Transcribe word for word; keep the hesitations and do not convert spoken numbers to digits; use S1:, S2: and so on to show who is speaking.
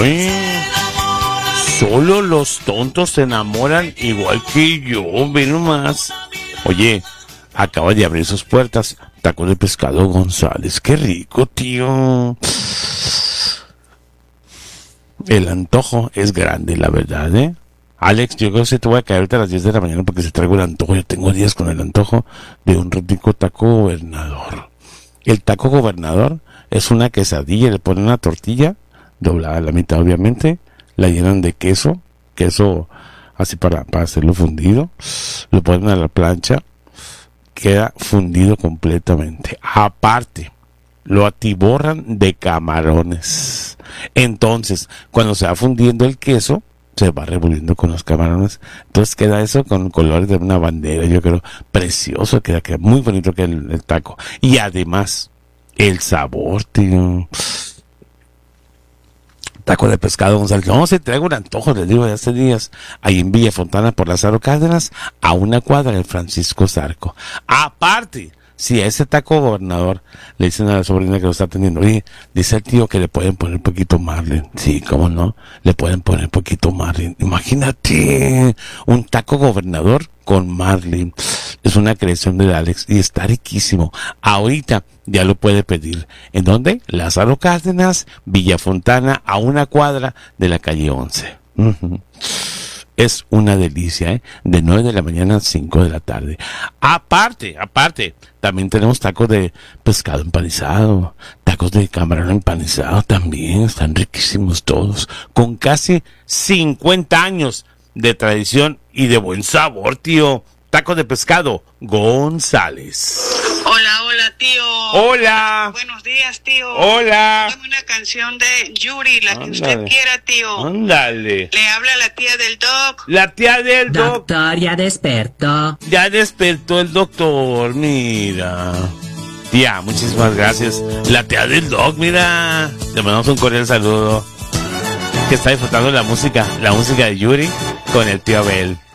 S1: Eh, solo los tontos se enamoran igual que yo, ve nomás. Oye, acaba de abrir sus puertas Tacos de Pescado González. Qué rico, tío. El antojo es grande, la verdad, ¿eh? Alex, yo creo que te voy a caer ahorita a las diez de la mañana porque se traigo el antojo. Yo tengo días con el antojo de un rico taco gobernador. El taco gobernador es una quesadilla, le ponen una tortilla doblada a la mitad, obviamente, la llenan de queso, queso así para, para hacerlo fundido, lo ponen a la plancha, queda fundido completamente. Aparte, lo atiborran de camarones. Entonces, cuando se va fundiendo el queso, se va revolviendo con los camarones. Entonces queda eso con colores de una bandera, yo creo, precioso, queda, queda muy bonito que el, el taco. Y además, el sabor, tío. Taco de Pescado González. No, se traigo un antojo, les digo, de hace días. Ahí en Villa Fontana por Lázaro Cárdenas, a una cuadra del Francisco Zarco. Aparte, si a ese taco gobernador le dicen a la sobrina que lo está atendiendo, oye, dice el tío que le pueden poner un poquito marlin. Sí, cómo no, le pueden poner un poquito marlin. Imagínate, un taco gobernador con marlin. Es una creación de Alex y está riquísimo. Ahorita ya lo puede pedir. ¿En dónde? Lázaro Cárdenas, Villa Fontana, a una cuadra de la calle once. Uh-huh. Es una delicia, ¿eh? De nueve de la mañana a cinco de la tarde. Aparte, aparte, también tenemos tacos de pescado empanizado, tacos de camarón empanizado también, están riquísimos todos, con casi cincuenta años de tradición y de buen sabor, tío. Tacos de Pescado González.
S2: Hola, hola, tío.
S1: Hola.
S2: Buenos días, tío.
S1: Hola.
S2: Dame una canción de Yuri, la
S1: Ándale.
S2: que usted quiera, tío.
S1: Ándale.
S2: Le habla la tía del doc.
S1: La tía del doc.
S3: Doctor, ya despertó.
S1: Ya despertó el doctor, mira. Tía, muchísimas gracias. La tía del doc, mira. Le mandamos un cordial saludo. Que está disfrutando la música, la música de Yuri con el tío Abel.